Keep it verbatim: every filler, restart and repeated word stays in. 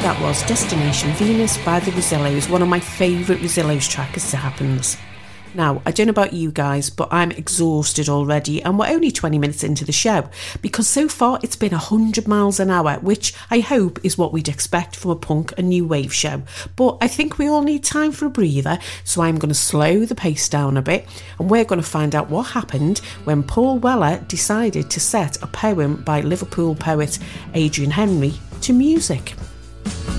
that was Destination Venus by the Rosillos, one of my favourite Rosillos tracks as it happens. Now, I don't know about you guys, but I'm exhausted already, and we're only twenty minutes into the show, because so far it's been one hundred miles an hour, which I hope is what we'd expect from a punk and new wave show. But I think we all need time for a breather, so I'm going to slow the pace down a bit, and we're going to find out what happened when Paul Weller decided to set a poem by Liverpool poet Adrian Henry to music.